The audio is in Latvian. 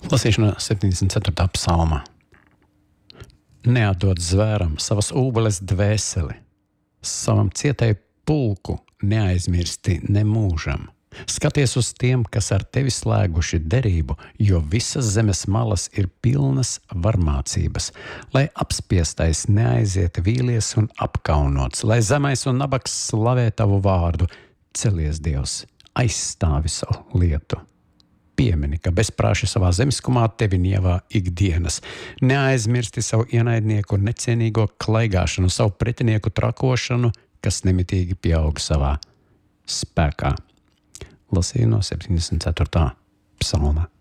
Lasīšana 74. psalma. Neatdod zvēram savas ūbeles dvēseli, savam cietēju pulku neaizmirsti nemūžam. Skaties uz tiem, kas ar tevi slēguši derību, jo visas zemes malas ir pilnas varmācības, lai apspiestais neaiziet vīlies un apkaunots, lai zemais un nabaks slavē tavu vārdu. Celies, Dievs, aizstāvi savu lietu. Piemini, ka bezprāši savā zemiskumā tevi nievā ikdienas. Neaizmirsti savu ienaidnieku necienīgo klaigāšanu, savu pretinieku trakošanu, kas nemitīgi pieaug savā spēkā. Lasīju no 74. psalma.